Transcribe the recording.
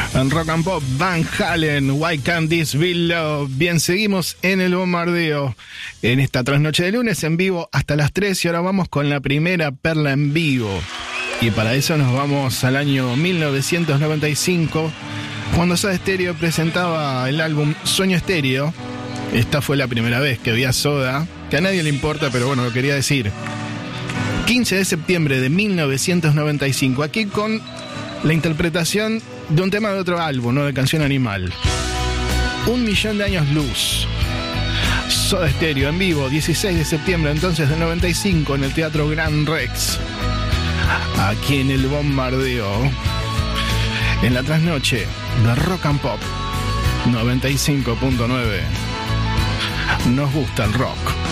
En Rock and Pop, Van Halen, Why Can't This Be Love. Bien, seguimos en el bombardeo en esta trasnoche de lunes en vivo hasta las 3 y ahora vamos con la primera perla en vivo. Y para eso nos vamos al año 1995, cuando Soda Stereo presentaba el álbum Sueño Stereo. Esta fue la primera vez que vi a Soda, que a nadie le importa, pero bueno, lo quería decir. 15 de septiembre de 1995, aquí con la interpretación de un tema de otro álbum, no de Canción Animal. 1.000.000 de años luz. Soda Stereo en vivo, 16 de septiembre entonces del 95 en el Teatro Gran Rex. Aquí en el bombardeo, en la trasnoche de Rock and Pop 95.9. Nos gusta el rock.